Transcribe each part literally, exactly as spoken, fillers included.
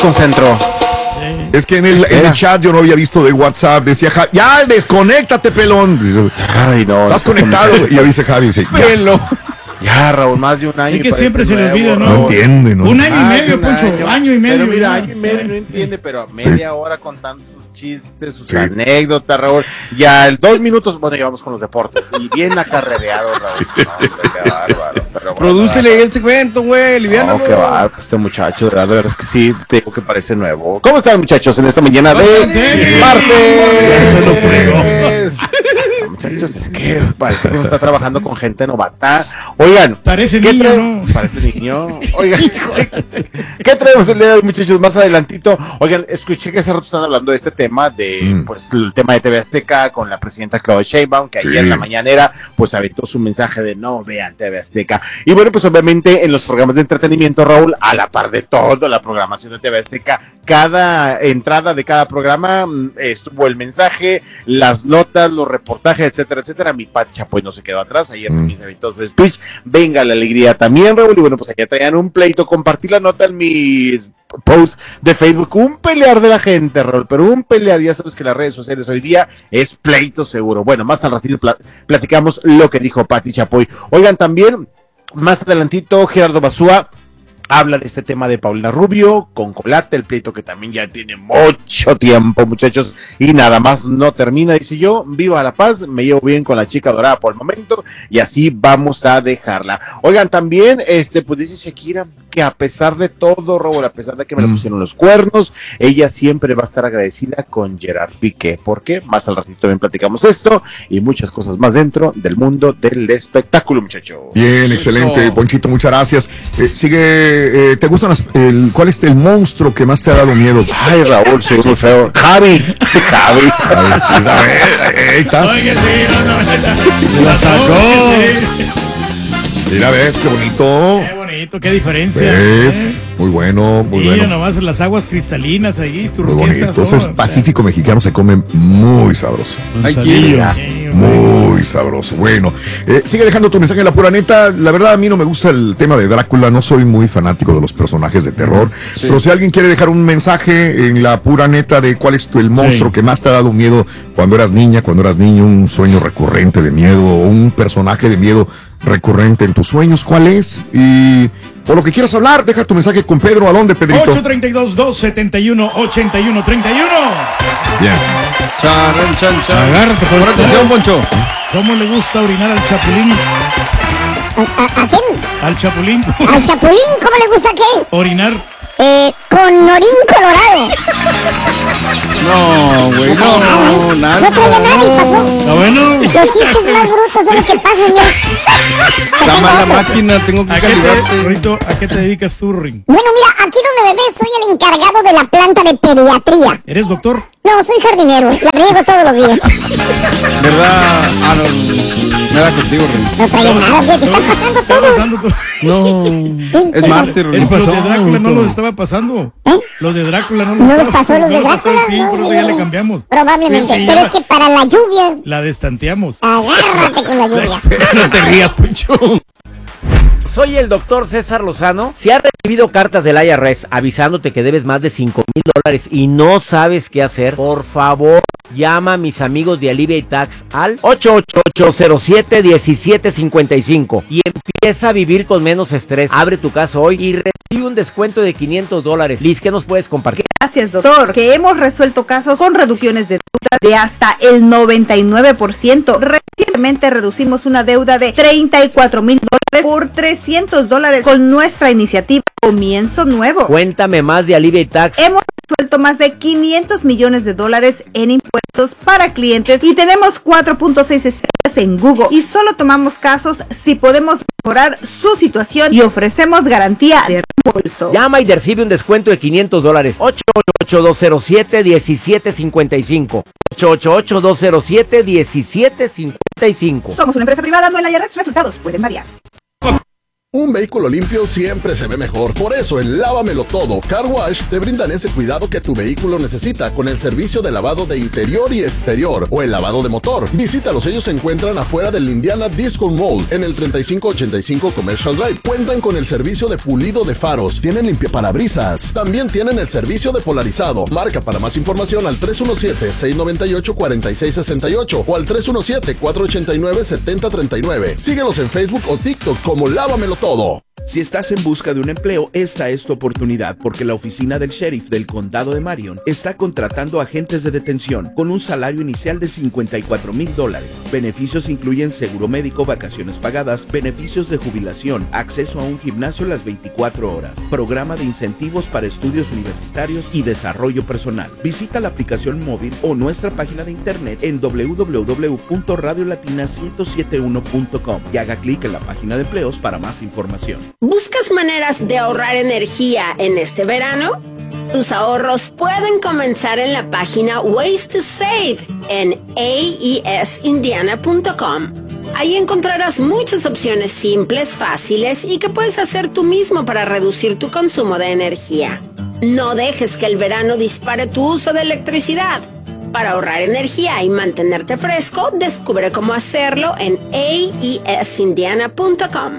concentró. Es que en el, en el chat yo no había visto de WhatsApp, decía Javi, ya desconéctate, pelón. Ay, no. Estás conectado. Y ya dice Javi, dice, ya. Pelo. Ya, Raúl, más de un año. Es que siempre se le olvida, ¿no? No entiende, ¿no? Un año y medio, un Poncho, año. año y medio. Pero mira, ¿no? año y medio no entiende, pero media Sí. hora contando sus chistes, sus Sí. anécdotas, Raúl. Ya el dos minutos, bueno, ya vamos con los deportes. Y bien acarreado, Raúl. Sí. No, hombre, qué bárbaro. Pero bueno, Prodúcele el segmento, güey, liviánalo. no, qué bárbaro, este muchacho, de verdad, de verdad es que sí, te digo que parece nuevo. ¿Cómo están, muchachos, en esta mañana de Bien. martes? Se lo fregó. No, muchachos, es que parece que uno está trabajando con gente novata. Oigan, Parece ¿qué niño, trae- ¿no? Parece niño. Oigan, ¿qué traemos el día de hoy, muchachos? Más adelantito. Oigan, escuché que hace rato están hablando de este tema, de Mm. pues el tema de T V Azteca con la presidenta Claudia Sheinbaum, que ayer Sí. en la mañanera pues aventó su mensaje de no vean T V Azteca. Y bueno, pues obviamente en los programas de entretenimiento, Raúl, a la par de todo la programación de T V Azteca, cada entrada de cada programa mm, estuvo el mensaje, las notas, los reportajes, etcétera, etcétera. Mi Pacha pues no se quedó atrás, ayer Mm. también se aventó su speech. Venga la alegría también, Raúl, y bueno, pues allá traían un pleito. Compartí la nota en mis post de Facebook, un pelear de la gente, Raúl, pero un pelear, ya sabes que las redes sociales hoy día es pleito seguro. Bueno, más al ratito pla- platicamos lo que dijo Pati Chapoy. Oigan, también, más adelantito, Gerardo Basúa habla de este tema de Paulina Rubio con Colate, el pleito que también ya tiene mucho tiempo, muchachos, y nada más no termina. Dice yo, viva la paz, me llevo bien con la chica dorada por el momento, y así vamos a dejarla. Oigan, también, este, pues dice Shakira que a pesar de todo, Raúl, a pesar de que me le Mm. pusieron los cuernos, ella siempre va a estar agradecida con Gerard Piqué. ¿Por qué? Más al ratito también platicamos esto y muchas cosas más dentro del mundo del espectáculo, muchachos. Bien, excelente, Eso. Ponchito, muchas gracias. Eh, sigue, eh, ¿te gustan las, el, cuál es el monstruo que más te ha dado miedo? Ay, Raúl, soy muy feo. Javi, Javi. Ay, sí, a ver, ahí estás. Oye, sí, no, no, Se la sacó. Mira, ves, qué bonito. Qué bonito, qué diferencia. ¿Ves? ¿eh? Muy bueno, muy Mira bueno. nomás las aguas cristalinas ahí, Muy turquesas. bonito. Entonces, oh, Pacífico Mexicano se come muy sabroso. Ay, Manzanillo. Kira. Sí, hombre. Muy sabroso. Bueno, eh, sigue dejando tu mensaje, la pura neta. La verdad, a mí no me gusta el tema de Drácula. No soy muy fanático de los personajes de terror. Pero si alguien quiere dejar un mensaje en la pura neta de cuál es tu, el monstruo Sí. que más te ha dado miedo cuando eras niña, cuando eras niño, un sueño recurrente de miedo o un personaje de miedo recurrente en tus sueños, ¿cuál es? Y por lo que quieras hablar, deja tu mensaje con Pedro. ¿A dónde, Pedrito? ocho treinta y dos, dos setenta y uno, ochenta y uno treinta y uno. Bien. Chan, chan, chan. Agárrate, Pon Poncho. atención, Poncho. ¿Cómo le gusta orinar al chapulín? ¿A, a quién? Al chapulín. ¿Al chapulín? ¿Cómo le gusta qué? Orinar. Eh, con orín colorado. No, güey, no, nada. No traía nadie, pasó. ¿Está bueno? Los chistes más brutos son los que pasan, ya. Está mala máquina, tengo que ¿A qué te, calibrarte. Rito, ¿a qué te dedicas tú, Ring? Bueno, mira, aquí donde me ves soy el encargado de la planta de pediatría. ¿Eres doctor? No, soy jardinero, la riego todos los días. ¿Verdad? Ah, no, nada contigo, Ren. No traía nada, ¿qué está pasando Está todos? pasando todo. No, es martes, Es, Ren. los de Drácula no los estaba pasando. ¿Eh? Los de Drácula no los ¿No estaba los pasó los de no los pasó, Drácula? Sí, No, por eso no, ya no. le cambiamos. Probablemente, Sí, sí, pero ya es que para la lluvia, La destanteamos. agárrate con la lluvia. No te rías, Poncho. Soy el doctor César Lozano. Si has recibido cartas del I R S avisándote que debes más de cinco mil dólares y no sabes qué hacer, por favor, llama a mis amigos de Alivia y Tax al ocho ocho ocho, cero siete, uno siete cinco cinco y empieza a vivir con menos estrés. Abre tu caso hoy y recibe un descuento de quinientos dólares. Liz, ¿qué nos puedes compartir? Gracias, doctor, que hemos resuelto casos con reducciones de deuda de hasta el noventa y nueve por ciento. Recientemente reducimos una deuda de treinta y cuatro mil dólares por trescientos dólares con nuestra iniciativa Comienzo Nuevo. Cuéntame más de Alivia y Tax. Hemos resuelto más de quinientos millones de dólares en impuestos para clientes y tenemos cuatro punto seis estrellas en Google y solo tomamos casos si podemos mejorar su situación y ofrecemos garantía de reembolso. Llama y recibe un descuento de quinientos dólares. ocho ocho ocho, dos cero siete, uno siete cinco cinco. ocho ocho ocho, dos cero siete, uno siete cinco cinco. Somos una empresa privada, no en la I R S, resultados pueden variar. Un vehículo limpio siempre se ve mejor. Por eso en Lávamelo Todo Car Wash te brindan ese cuidado que tu vehículo necesita con el servicio de lavado de interior y exterior o el lavado de motor. Visítalos, ellos se encuentran afuera del Indiana Disco Mall en el treinta y cinco ochenta y cinco Commercial Drive. Cuentan con el servicio de pulido de faros, tienen limpiaparabrisas, también tienen el servicio de polarizado. Marca para más información al tres uno siete, seis nueve ocho, cuatro seis seis ocho o al tres uno siete, cuatro ocho nueve, siete cero tres nueve. Síguelos en Facebook o TikTok como Lávamelo Todo. Si estás en busca de un empleo, esta es tu oportunidad, porque la oficina del sheriff del condado de Marion está contratando agentes de detención con un salario inicial de cincuenta y cuatro mil dólares. Beneficios incluyen seguro médico, vacaciones pagadas, beneficios de jubilación, acceso a un gimnasio las veinticuatro horas, programa de incentivos para estudios universitarios y desarrollo personal. Visita la aplicación móvil o nuestra página de internet en doble u doble u doble u punto radio latina ciento setenta y uno punto com y haga clic en la página de empleos para más información. ¿Buscas maneras de ahorrar energía en este verano? Tus ahorros pueden comenzar en la página Ways to Save en a e s indiana punto com. Ahí encontrarás muchas opciones simples, fáciles y que puedes hacer tú mismo para reducir tu consumo de energía. No dejes que el verano dispare tu uso de electricidad. Para ahorrar energía y mantenerte fresco, descubre cómo hacerlo en a e s indiana punto com.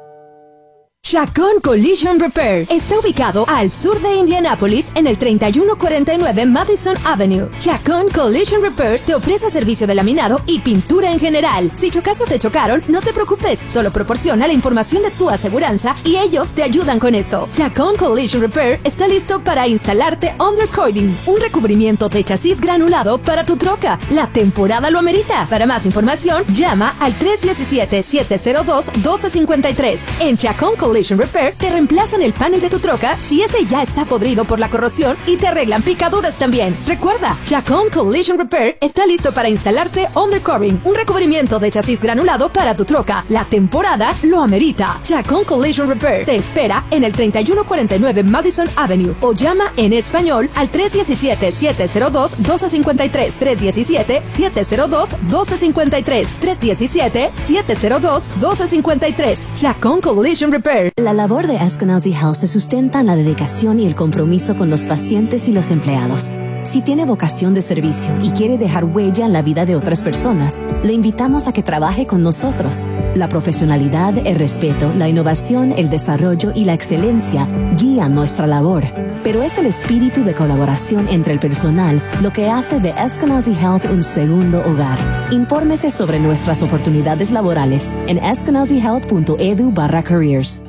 Chacón Collision Repair está ubicado al sur de Indianápolis en el treinta y uno cuarenta y nueve Madison Avenue. Chacón Collision Repair te ofrece servicio de laminado y pintura en general. Si chocas o te chocaron, no te preocupes, solo proporciona la información de tu aseguranza y ellos te ayudan con eso. Chacón Collision Repair está listo para instalarte undercoating, un recubrimiento de chasis granulado para tu troca. La temporada lo amerita. Para más información, llama al tres uno siete, siete cero dos, uno dos cinco tres. En Chacón Collision Repair te reemplazan el panel de tu troca si este ya está podrido por la corrosión y te arreglan picaduras también. Recuerda, Chacón Collision Repair está listo para instalarte undercoating, un recubrimiento de chasis granulado para tu troca. La temporada lo amerita. Chacón Collision Repair te espera en el treinta y uno cuarenta y nueve Madison Avenue o llama en español al tres uno siete, siete cero dos, uno dos cinco tres, tres uno siete, siete cero dos, uno dos cinco tres, tres uno siete, siete cero dos, uno dos cinco tres. Chacón Collision Repair. La labor de Eskenazi Health se sustenta en la dedicación y el compromiso con los pacientes y los empleados. Si tiene vocación de servicio y quiere dejar huella en la vida de otras personas, le invitamos a que trabaje con nosotros. La profesionalidad, el respeto, la innovación, el desarrollo y la excelencia guían nuestra labor. Pero es el espíritu de colaboración entre el personal lo que hace de Eskenazi Health un segundo hogar. Infórmese sobre nuestras oportunidades laborales en eskenazi health punto edu barra careers.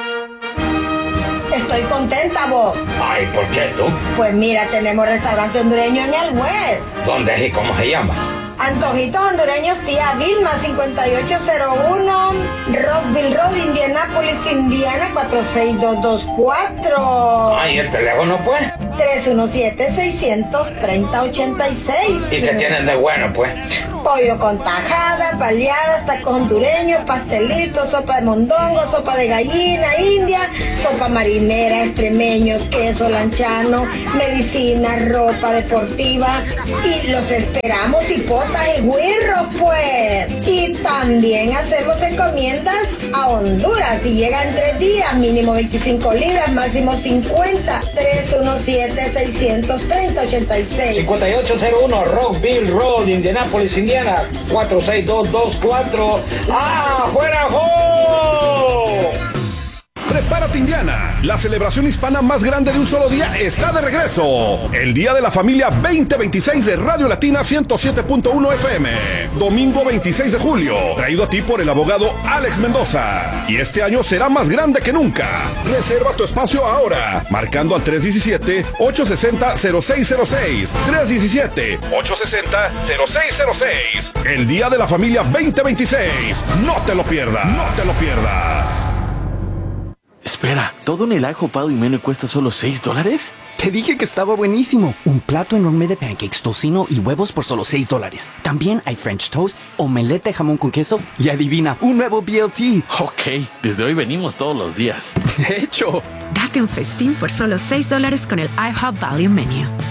Estoy contenta, vos. Ay, ¿por qué tú? Pues mira, tenemos restaurante hondureño en el West. ¿Dónde es y cómo se llama? Antojitos Hondureños Tía Vilma, cincuenta y ocho cero uno Rockville Road, Indianápolis, Indiana, cuatro seis dos dos cuatro. Ay, ¿el teléfono pues? tres uno siete, seis tres cero, ocho seis. ¿Y qué tienen de bueno pues? Pollo con tajada, baleadas, tacos hondureños, pastelitos, sopa de mondongo, sopa de gallina india, sopa marinera, extremeños, queso lanchano, medicina, ropa deportiva. Y los esperamos hipotas y güirros pues. Y también hacemos encomiendas a Honduras. Si llegan tres días, mínimo veinticinco libras, máximo cincuenta. tres uno siete, seis tres cero, ocho seis. cincuenta y ocho cero uno Rockville Road, Indianapolis, Indiana, cuatro seis dos dos cuatro. ¡Ah, fuera jo! Prepárate, Indiana. La celebración hispana más grande de un solo día está de regreso. El Día de la Familia veinte veintiséis de Radio Latina ciento siete punto uno F M. Domingo veintiséis de julio. Traído a ti por el abogado Alex Mendoza. Y este año será más grande que nunca. Reserva tu espacio ahora. Marcando al tres uno siete, ocho seis cero, cero seis cero seis. tres uno siete, ocho seis cero, cero seis cero seis. El Día de la Familia veinte veintiséis. No te lo pierdas. No te lo pierdas. Espera, ¿todo en el ajopado y menú cuesta solo seis dólares? Te dije que estaba buenísimo. Un plato enorme de pancakes, tocino y huevos por solo seis dólares. También hay French toast, omelette de jamón con queso y adivina, un nuevo B L T. Ok, desde hoy venimos todos los días. De hecho. Date un festín por solo seis dólares con el IHOP Value Menu.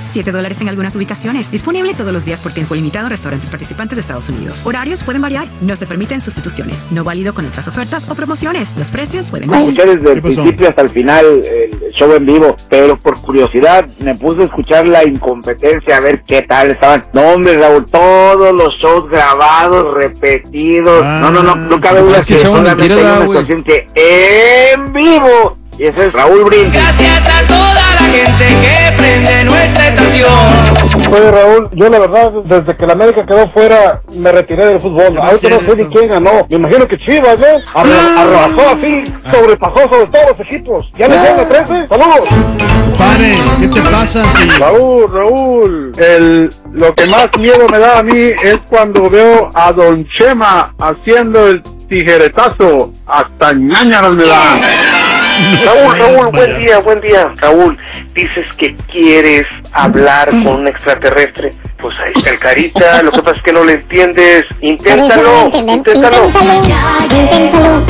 siete dólares en algunas ubicaciones. Disponible todos los días por tiempo limitado en restaurantes participantes de Estados Unidos. Horarios pueden variar. No se permiten sustituciones. No válido con otras ofertas o promociones. Los precios pueden variar. Escuché desde el principio hasta el final el show en vivo, pero por curiosidad me puse a escuchar la incompetencia a ver qué tal estaban. No, hombre, Raúl, todos los shows grabados, repetidos. Ah, no, no, no, no cabe duda que solamente hay una estación que en vivo. Y ese es Raúl Brindis. Gracias a toda la gente que prende nuestra estación. Oye, Raúl, yo la verdad, desde que la América quedó fuera, me retiré del fútbol. Ahorita no sé ni quién ganó. Me imagino que Chivas, ¿no? Arra arrasó así, sobrepasó sobre todos los equipos. ¿Ya le llega trece? ¡Saludos! Pare, ¿qué te pasa? Sí. Raúl, Raúl, el, lo que más miedo me da a mí es cuando veo a Don Chema haciendo el tijeretazo. Hasta ñañaras me da. Raúl, Raúl, buen día, buen día. Raúl, dices que quieres hablar con un extraterrestre. Pues ahí está el Carita, lo que pasa es que no le entiendes. Inténtalo, inténtalo. Inténtalo, inténtalo.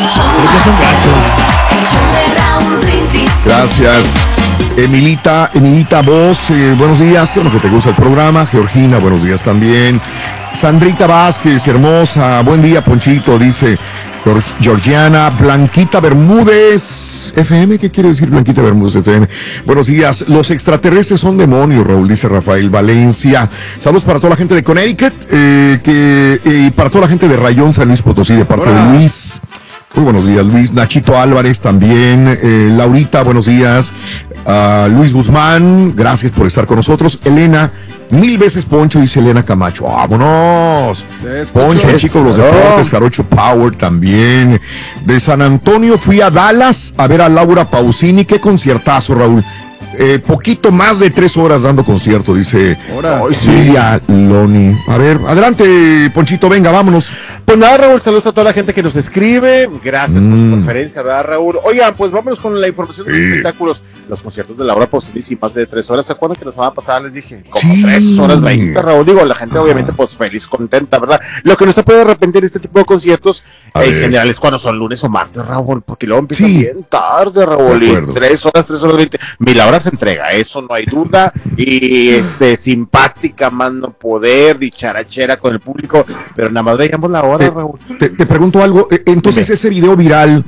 Gracias. Emilita, Emilita Voz, eh, buenos días, qué bueno que te gusta el programa. Georgina, buenos días también. Sandrita Vázquez, hermosa, buen día, Ponchito, dice Georgiana. Blanquita Bermúdez, F M, ¿qué quiere decir Blanquita Bermúdez, F M? Buenos días, los extraterrestres son demonios, Raúl, dice Rafael Valencia. Saludos para toda la gente de Connecticut, eh, que, y eh, para toda la gente de Rayón, San Luis Potosí, de parte Hola. de Luis. Muy buenos días, Luis. Nachito Álvarez también. Eh, Laurita, buenos días. Uh, Luis Guzmán, gracias por estar con nosotros. Elena, mil veces Poncho, dice Elena Camacho. ¡Vámonos! Poncho, el chico de los deportes, Jarocho Power también. De San Antonio fui a Dallas a ver a Laura Pausini. Qué conciertazo, Raúl. Eh, poquito más de tres horas dando concierto, dice Lidia Loni. A ver, adelante, Ponchito, venga, vámonos. Pues nada, Raúl, saludos a toda la gente que nos escribe. Gracias mm. por su conferencia, ¿verdad, Raúl? Oigan, pues vámonos con la información de los sí. espectáculos. Los conciertos de Laura Pausini, sí, más de tres horas. ¿Se acuerdan que la semana pasada les dije? Como sí. tres horas veinte, Raúl. Digo, la gente obviamente pues feliz, contenta, ¿verdad? Lo que no se puede arrepentir este tipo de conciertos eh, en general es cuando son lunes o martes, Raúl, porque luego empieza sí. bien tarde, Raúl. Y tres horas, tres horas veinte. Mi Laura se entrega, eso no hay duda. Y este, simpática, más no poder, dicharachera con el público, pero nada más veíamos la hora, te, Raúl. Te, te pregunto algo, entonces Dime. ese video viral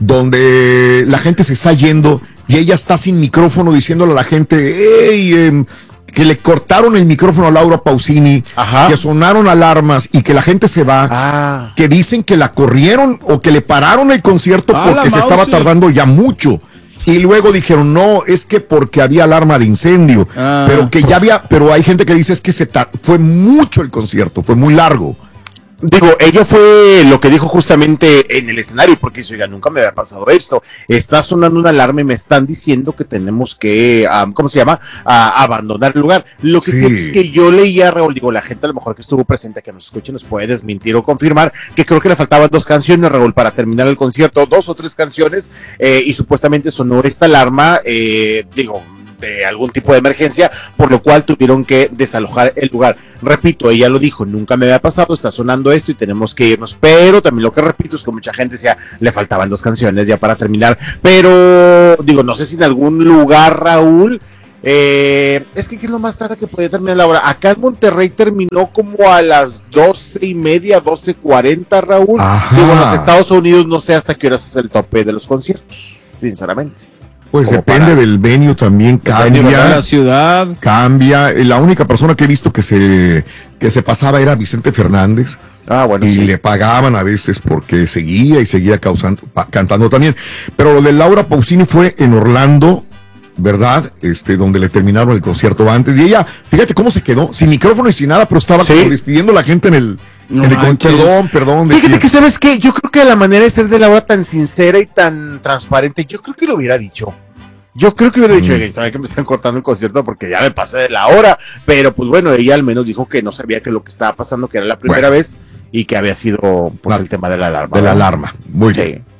donde la gente se está yendo y ella está sin micrófono diciéndole a la gente, hey, eh, que le cortaron el micrófono a Laura Pausini, Ajá. que sonaron alarmas y que la gente se va, ah. que dicen que la corrieron o que le pararon el concierto ah, porque se estaba tardando ya mucho. Y luego dijeron, no, es que porque había alarma de incendio, ah. pero que ya había, pero hay gente que dice es que se fue mucho el concierto, fue muy largo. Digo, ella fue lo que dijo justamente en el escenario, porque dice, oiga, nunca me había pasado esto, está sonando una alarma y me están diciendo que tenemos que, um, ¿cómo se llama?, uh, abandonar el lugar. Lo que sí. sí es que yo leía, Raúl, digo, la gente a lo mejor que estuvo presente, que nos escuche, nos puede desmentir o confirmar, que creo que le faltaban dos canciones, Raúl, para terminar el concierto, dos o tres canciones, eh, y supuestamente sonó esta alarma, eh, digo, de algún tipo de emergencia, por lo cual tuvieron que desalojar el lugar. Repito, ella lo dijo, nunca me había pasado, está sonando esto y tenemos que irnos, pero también lo que repito es que mucha gente decía, le faltaban dos canciones ya para terminar, pero digo, no sé si en algún lugar, Raúl, eh, es que ¿qué es lo más tarde que podía terminar la hora? Acá en Monterrey terminó como a las doce y media, doce cuarenta, Raúl. Ajá. Digo, en los Estados Unidos no sé hasta qué horas es el tope de los conciertos, sinceramente. Pues como depende del venue, también cambia. Venue, la ciudad. Cambia. La única persona que he visto que se, que se pasaba era Vicente Fernández. Ah, bueno, y sí. le pagaban a veces porque seguía y seguía causando, cantando también. Pero lo de Laura Pausini fue en Orlando, ¿verdad? Este, donde le terminaron el concierto antes. Y ella, fíjate cómo se quedó, sin micrófono y sin nada, pero estaba ¿Sí? como despidiendo a la gente en el... No, el, no, perdón, perdón. Fíjate decir. que, ¿sabes qué? Yo creo que la manera de ser de Laura tan sincera y tan transparente, yo creo que lo hubiera dicho. Yo creo que hubiera dicho, mm. ¿saben que me están cortando el concierto porque ya me pasé de la hora? Pero pues bueno, ella al menos dijo que no sabía que lo que estaba pasando, que era la primera bueno. vez y que había sido pues, la, el tema de la alarma. De la alarma, muy sí. bien.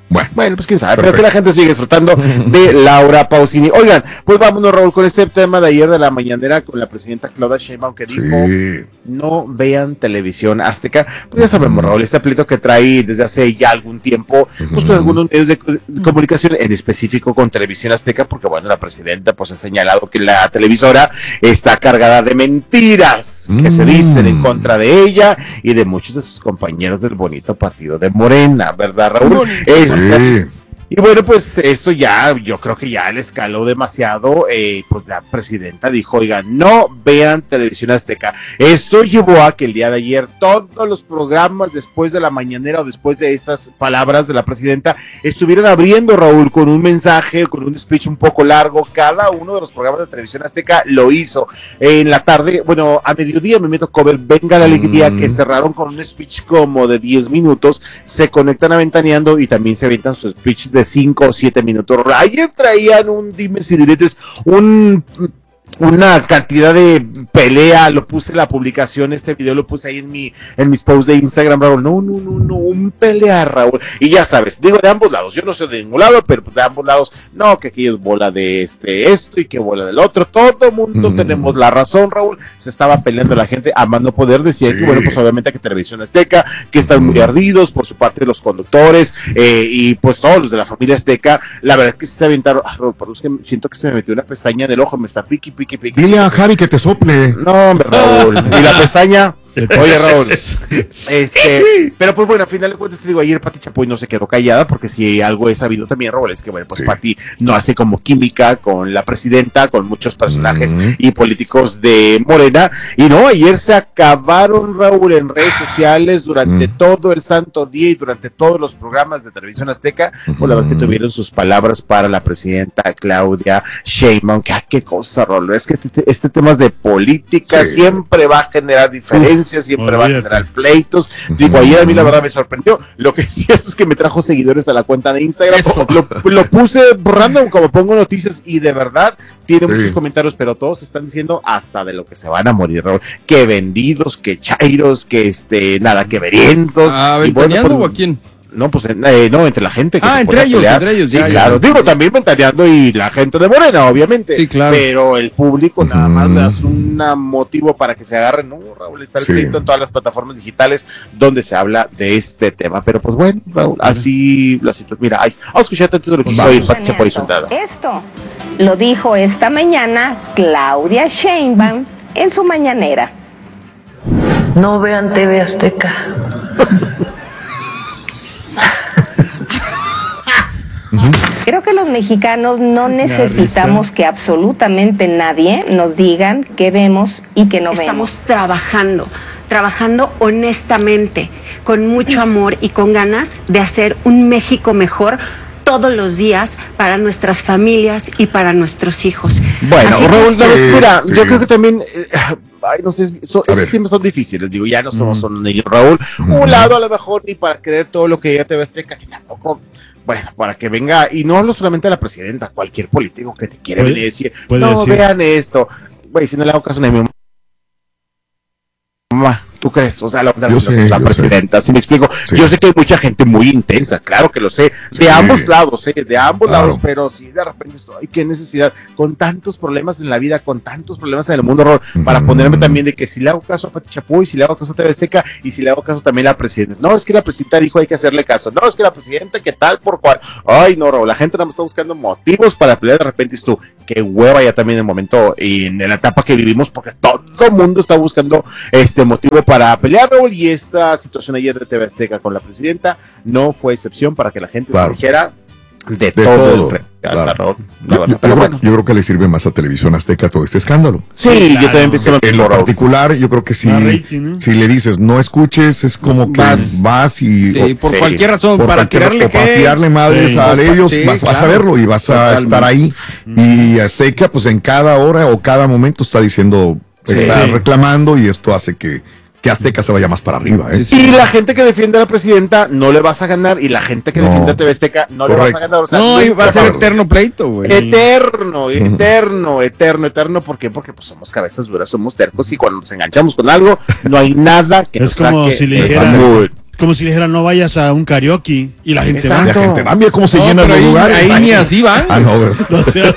Bueno, bueno, pues quién sabe, perfecto. pero que la gente sigue disfrutando de Laura Pausini. Oigan, pues vámonos, Raúl, con este tema de ayer de la mañanera con la presidenta Claudia Sheinbaum, que Sí. dijo, no vean televisión azteca. Pues ya sabemos, Raúl, este pleito que trae desde hace ya algún tiempo, pues con algunos medios de, de comunicación, en específico con Televisión Azteca, porque bueno, la presidenta pues ha señalado que la televisora está cargada de mentiras que se dicen en contra de ella y de muchos de sus compañeros del bonito partido de Morena, ¿verdad, Raúl? Es- Sí. Y bueno, pues esto ya, yo creo que ya le escaló demasiado, eh, pues la presidenta dijo, oigan, no vean Televisión Azteca. Esto llevó a que el día de ayer todos los programas después de la mañanera o después de estas palabras de la presidenta estuvieran abriendo, Raúl, con un mensaje, con un speech un poco largo. Cada uno de los programas de Televisión Azteca lo hizo. En la tarde, bueno, a mediodía me tocó ver Venga la Alegría, que cerraron con un speech como de diez minutos, se conectan a Ventaneando y también se avientan su speech de cinco o siete minutos. Ayer traían un dimes y diretes, un una cantidad de pelea, lo puse en la publicación, este video lo puse ahí en mi en mis posts de Instagram, Raúl, no, no, no, no, un pelea, Raúl, y ya sabes, digo de ambos lados, yo no soy de ningún lado, pero de ambos lados, no, que aquí es bola de este, esto y que bola del otro, todo mundo mm. tenemos la razón, Raúl, se estaba peleando la gente a más no poder, decía sí. que bueno, pues obviamente que Televisión Azteca, que están muy ardidos por su parte de los conductores, eh, y pues todos los de la familia Azteca, la verdad es que se aventaron, ah, Raúl, pero es que siento que se me metió una pestaña en el ojo, me está piqui, piqui, piqui. Dile a Javi que te sople. No, hombre, Raúl. Y la pestaña. Oye, Raúl. Este, pero pues bueno, al final de cuentas te digo, ayer Pati Chapoy no se quedó callada, porque si algo he sabido también, Raúl, es que bueno, pues sí. Pati no hace como química con la presidenta, con muchos personajes mm. y políticos de Morena. Y no, ayer se acabaron, Raúl, en redes sociales durante mm. todo el santo día y durante todos los programas de Televisión Azteca, pues la verdad que tuvieron sus palabras para la presidenta Claudia Sheinbaum. Que, ah, qué cosa, Raúl, es que este, este tema de política sí. siempre va a generar diferencias. Siempre va a generar pleitos. Digo, ayer a mí la verdad me sorprendió. Lo que es cierto es que me trajo seguidores a la cuenta de Instagram. Lo, lo puse random, como pongo noticias, y de verdad tiene sí. muchos comentarios, pero todos están diciendo hasta de lo que se van a morir, Raúl. Que vendidos, que chairos, que este, nada, que verientos. ¿Ah, Ventaneando bueno, pues, o a quién? No, pues eh, no, entre la gente que ah, se entre ellos, pelear. entre ellos, sí, ya, claro. Ya, Digo, ya. también Ventaneando y la gente de Morena, obviamente. Sí, claro. Pero el público nada más le das un motivo para que se agarren. No, Raúl, está el sí. pleito en todas las plataformas digitales donde se habla de este tema. Pero pues bueno, Raúl, así la situación. Mira, ahí, vamos a escuchar tanto lo que hizo hoy Pati Chapoy Soldado. Esto lo dijo esta mañana Claudia Sheinbaum en su mañanera. No vean T V Azteca. Creo que los mexicanos no necesitamos que absolutamente nadie nos digan qué vemos y qué no Estamos vemos. trabajando, trabajando honestamente, con mucho amor y con ganas de hacer un México mejor todos los días para nuestras familias y para nuestros hijos. Bueno, Así Raúl, que, eh, mira, sí. yo creo que también... Eh, ay, no sé, so, estos tiempos son difíciles, digo, ya no somos mm. solo niños, Raúl. Mm. Un lado a lo mejor ni para creer todo lo que ella te va a explicar, que tampoco... Bueno, para que venga, y no hablo solamente de la presidenta, cualquier político que te quiera venir y decir, no, decir? vean esto. Güey, si no le hago caso a mi mamá, ¿tú crees? O sea, la, la, sé, la presidenta, ¿sí me explico? Sí. Yo sé que hay mucha gente muy intensa, claro que lo sé, de sí. ambos lados, ¿eh? de ambos claro. lados, pero si de repente esto, ay, qué necesidad, con tantos problemas en la vida, con tantos problemas en el mundo, Raúl, mm. para ponerme también de que si le hago caso a Pati Chapoy, si le hago caso a T V Azteca, y si le hago caso también a la presidenta. No, es que la presidenta dijo hay que hacerle caso, no, es que la presidenta, ¿qué tal? Por cual, ay, no, Raúl, la gente nada más está buscando motivos para pelear, de repente es tú, qué hueva ya también en el momento, y en la etapa que vivimos, porque todo el mundo está buscando este motivo para pelear, Raúl, y esta situación ayer de T V Azteca con la presidenta no fue excepción para que la gente claro. se dijera de, de todo, todo. El Claro. Raúl, yo, yo, yo, bueno. yo creo que le sirve más a Televisión Azteca todo este escándalo. Sí, sí claro. yo también pienso en, en lo particular, yo creo que si, rating, ¿no? si le dices no escuches, es como que vas, vas y sí, o, por sí. cualquier razón, por para cualquier, tirarle, o para tirarle madres sí, a ellos, sí, vas, claro. vas a verlo y vas a Totalmente. estar ahí. Mm. Y Azteca, pues en cada hora o cada momento está diciendo, está sí. reclamando, y esto hace que que Azteca se vaya más para arriba, ¿eh? Sí, sí. Y la gente que defiende a la presidenta no le vas a ganar, y la gente que no. defiende a T V Azteca no Correcto. le vas a ganar. O sea, no, no va a ser eterno pleito, güey. Eterno, eterno, eterno, eterno. ¿Por qué? Porque pues somos cabezas duras, somos tercos, y cuando nos enganchamos con algo, no hay nada que es nos como saque si le dijera, como si le dijeran no vayas a un karaoke y la gente va. La gente va, mira cómo se No, llenan pero los ahí- lugares. ahí Ay, ni así van. Ah, no, ¿verdad? No sé.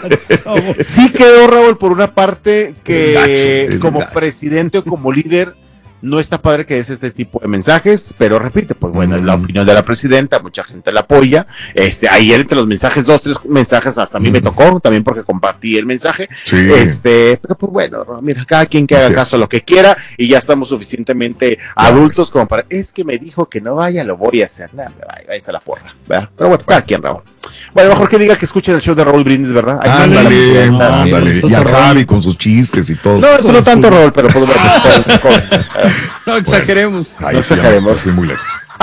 Sí quedó, Raúl, por una parte Es que gacho, es como gacho. presidente o como líder no está padre que des este tipo de mensajes, pero repite, pues bueno, es la opinión de la presidenta, mucha gente la apoya. Este, ayer entre los mensajes, dos, tres mensajes, hasta a mí me tocó, también porque compartí el mensaje. Sí. Este, pero pues bueno, mira, cada quien que haga Así es. caso a lo que quiera, y ya estamos suficientemente adultos como para, es que me dijo que no vaya, lo voy a hacer. Nada, váyase a la porra, ¿verdad? Pero bueno, cada quien, Raúl. Bueno, mejor que diga que escuchen el show de Raúl Brindis, ¿verdad? Ahí está la Ándale, presidenta, sí. ándale. Y a Javi con sus chistes y todo. No, eso no tanto, Raúl, pero pues bueno, con- con- No exageremos. Ahí no sí, ya me exageremos. fui muy lejos.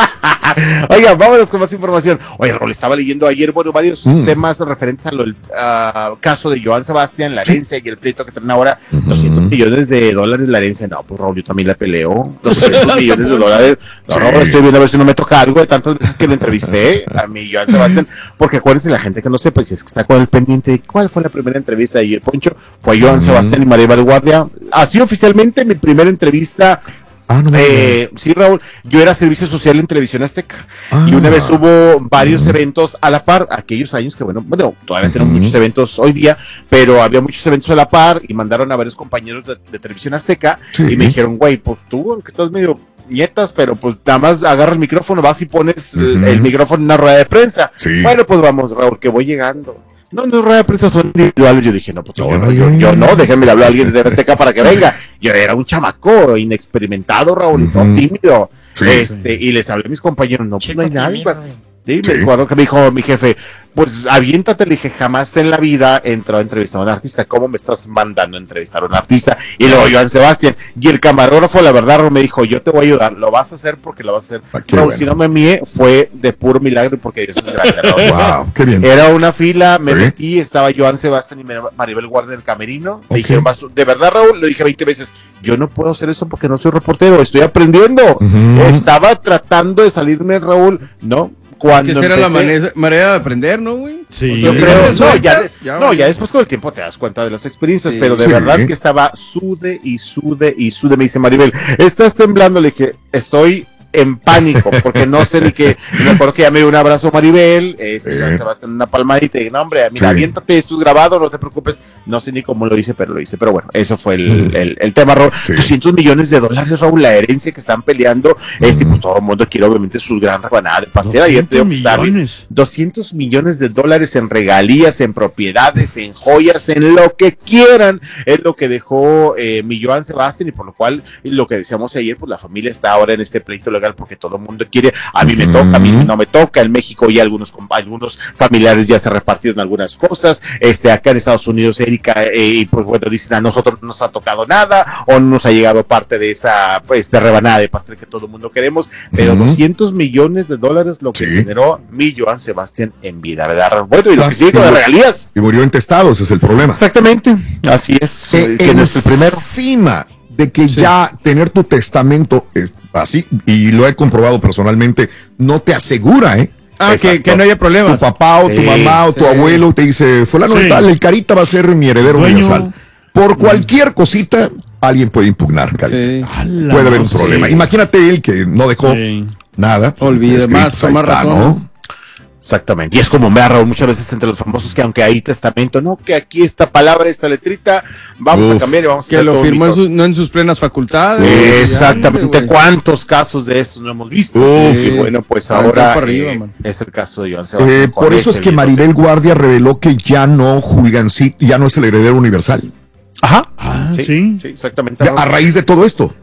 Oiga, vámonos con más información. Oye, Raúl, estaba leyendo ayer, bueno, varios Mm. temas referentes al caso de Joan Sebastián, la herencia y el pleito que traen ahora. doscientos millones de dólares la herencia. No, pues Raúl, yo también la peleo. doscientos millones de dólares. No, no, Sí. estoy viendo a ver si no me toca algo de tantas veces que lo entrevisté a mi Joan Sebastián. Porque acuérdense, la gente que no sepa, si es que está con el pendiente de cuál fue la primera entrevista de ayer, Poncho, fue Joan Sebastián y Maribel Guardia. Así oficialmente mi primera entrevista. Ah, no me Eh, sí, Raúl, yo era servicio social en Televisión Azteca y una vez hubo varios eventos a la par, aquellos años que bueno, bueno, todavía tenemos muchos eventos hoy día, pero había muchos eventos a la par y mandaron a varios compañeros de, de Televisión Azteca Sí. y me dijeron, güey, pues tú, aunque estás medio nietas, pero pues nada más agarra el micrófono, vas y pones el, Ujú. el micrófono en una rueda de prensa. Sí. Bueno, pues vamos, Raúl, que voy llegando. No, no, rueda de prensa son individuales. Yo dije, no, pues yo, no, Órale. yo, yo no, déjenme hablar a alguien de Azteca para que venga. Yo era un chamaco inexperimentado, Raúl, Ujú. no, tímido. Sí. Este, y les hablé a mis compañeros, no, pues no hay nadie. Sí, Sí. me acuerdo que me dijo mi jefe, pues aviéntate, le dije, jamás en la vida he entrado a entrevistar a un artista, ¿cómo me estás mandando a entrevistar a un artista? Y luego Joan Sebastián, y el camarógrafo, la verdad, Raúl, me dijo, yo te voy a ayudar, lo vas a hacer porque lo vas a hacer. Ah, qué Raúl, bueno. si no me mie, fue de puro milagro porque Dios es grande, Raúl. Wow, qué bien. Era una fila, me Sí. metí, estaba Joan Sebastián y Maribel Guardia en el camerino. Me Ok. dijeron, "Vas tú". De verdad, Raúl, le dije veinte veces, yo no puedo hacer eso porque no soy reportero, estoy aprendiendo. Ujú. Estaba tratando de salirme, Raúl, ¿no? Cuando Que esa era la empecé- manera, manera de aprender, ¿no, güey? Sí. O sea, yo si creo- no te no, ya, sueltas, de- ya, no, güey. ya después con el tiempo te das cuenta de las experiencias, Sí. pero de Sí. verdad que estaba sude y sude y sude. Me dice Maribel, ¿estás temblando? Le dije, estoy en pánico, porque no sé ni qué. Y me acuerdo que ya me dio un abrazo Maribel, este, Sí. Joan Sebastián una palmadita y dije, no, hombre, mira, Sí. aviéntate, esto es grabado, no te preocupes. No sé ni cómo lo hice, pero lo hice. Pero bueno, eso fue el, el, el tema, Raúl. Sí. doscientos millones de dólares, Raúl, la herencia que están peleando. Este, pues todo el mundo quiere, obviamente, su gran rebanada de pastel. Ayer te digo que está bien. millones. doscientos millones de dólares en regalías, en propiedades, en joyas, en lo que quieran. Es lo que dejó eh, mi Joan Sebastián y por lo cual, lo que decíamos ayer, pues la familia está ahora en este pleito legal porque todo el mundo quiere. A mí me toca, a mí no me toca. En México ya algunos, com- algunos familiares ya se repartieron algunas cosas. Este, acá en Estados Unidos, Erika, eh, y pues bueno, dicen a nosotros no nos ha tocado nada o no nos ha llegado parte de esa pues, de rebanada de pastel que todo el mundo queremos. Pero Ujú. doscientos millones de dólares lo que Sí. generó mi Joan Sebastián en vida, ¿verdad? Bueno, y lo Ah, que sigue con y las mu- regalías. Y murió entestado, ese es el problema. Exactamente, así es. Eh, que no es el primero. Encima de que ya tener tu testamento eh, así, y lo he comprobado personalmente, no te asegura, ¿eh? Ah, que, Exacto. que no haya Tu problemas. papá o tu Sí, mamá o tu sí. abuelo te dice, fulano de Sí. tal, el Carita va a ser mi heredero Dueño. universal. Por cualquier cosita, alguien puede impugnar, Carita. Sí. Ala, Puede haber un sí. problema. Imagínate él que no dejó Sí. nada. Olvide, escrito, más, ahí toma está, razón. ¿no? Exactamente. Y es como me ha Raúl muchas veces entre los famosos que aunque hay testamento, no, que aquí esta palabra, esta letrita, vamos Uf, a cambiar y vamos a Que hacer lo todo firmó en bonito. sus- no en sus plenas facultades. Exactamente. Hombre, güey. ¿Cuántos casos de estos no hemos visto? Uf. Y bueno, pues Aventar ahora para arriba, eh, man. es el caso de Joan Sebastián. Eh, con por eso ese es que mismo Maribel tema. Guardia reveló que ya no Julgancito, ya no es el heredero universal. Ajá. Ah, sí, sí. sí, exactamente. Ya, a raíz de todo esto.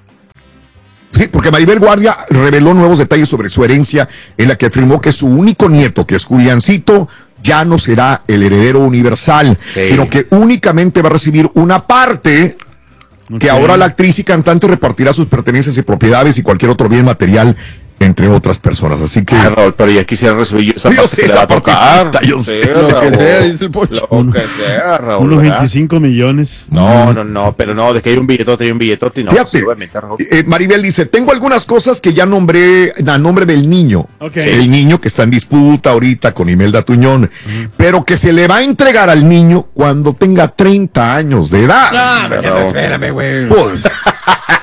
Sí, porque Maribel Guardia reveló nuevos detalles sobre su herencia, en la que afirmó que su único nieto, que es Juliancito, ya no será el heredero universal, Sí. sino que únicamente va a recibir una parte, que Ok. ahora la actriz y cantante repartirá sus pertenencias y propiedades y cualquier otro bien material, entre otras personas. Así que... Ah, Raúl, pero ya quisiera recibir yo esa Yo parte sé que le esa va a tocar. partecita, yo Sí, sé. Lo que Raúl. sea, dice el Poncho. Lo que sea, Raúl. Unos ¿verdad? veinticinco millones. No, no, no, pero no, de que hay un billetote, hay un billetote y no. Fíjate, pues, obviamente, Raúl. eh, Maribel dice, tengo algunas cosas que ya nombré a nombre del niño. Ok. El niño que está en disputa ahorita con Imelda Tuñón, pero que se le va a entregar al niño cuando tenga treinta años de edad. Ah, Pero- espérame, espérame, güey. Pues,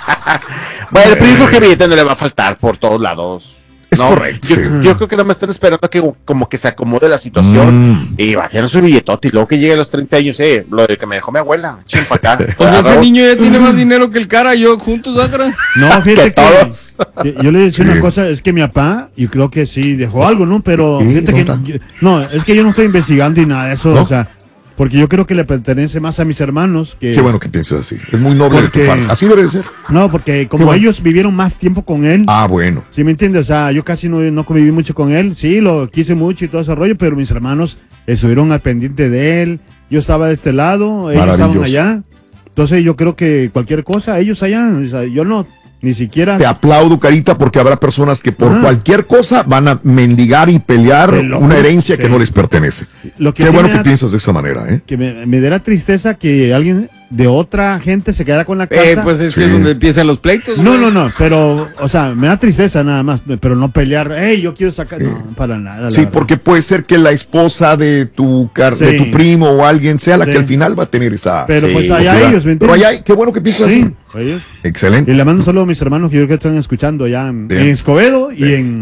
Bueno, pero yo creo que billete no le va a faltar por todos lados. Es no, correcto. Yo, Sí. yo creo que nada más están esperando que como que se acomode la situación Mm. y va a tener su billetote y luego que llegue a los treinta años, eh, lo de que me dejó mi abuela, chin para acá. O sea, ese Raúl. niño ya tiene más dinero que el cara y yo juntos, ¿verdad? No, fíjate Que que, todos. que yo le decía Sí. una cosa, es que mi papá, yo creo que sí dejó algo, ¿no? Pero ¿Y fíjate que dónde yo- no, es que yo no estoy investigando y nada de eso, ¿No? o sea, porque yo creo que le pertenece más a mis hermanos que Qué bueno que pienses así. Es muy noble de Porque- tu parte. Así debe de ser. no, porque como bueno. ellos vivieron más tiempo con él. Ah, bueno. ¿Sí me entiendes? O sea, yo casi no, no conviví mucho con él. Sí, lo quise mucho y todo ese rollo, pero mis hermanos estuvieron al pendiente de él. Yo estaba de este lado, ellos estaban Maravilloso. allá. Entonces yo creo que cualquier cosa, ellos allá. O sea, yo no, ni siquiera. Te aplaudo, Carita, porque habrá personas que por Ajá. cualquier cosa van a mendigar y pelear Te lo una juro, herencia que sí. no les pertenece. Lo que Qué sí bueno me que da- piensas de esa manera, ¿eh? Que me, me diera tristeza que alguien de otra gente se quedara con la casa. Eh, pues es que Sí. es donde empiezan los pleitos. No, güey. no, no, pero, o sea, me da tristeza nada más, pero no pelear, hey, yo quiero sacar, no, para nada. la Sí, verdad. porque puede ser que la esposa de tu car- Sí. de tu primo o alguien sea la Sí. que al final va a tener esa. Pero Sí, pues allá propiedad. ellos, ¿me Pero entiendes? allá, qué bueno que piensas Sí, así. ellos. Excelente. Y le mando un saludo a mis hermanos que yo creo que están escuchando allá en, Bien. en Escobedo y en,